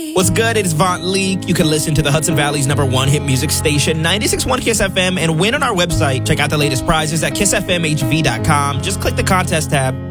What's good? It's Vaunt Leak. You can listen to the Hudson Valley's #1 hit music station, 96.1 Kiss FM, and win on our website. Check out the latest prizes at kissfmhv.com. Just click the contest tab.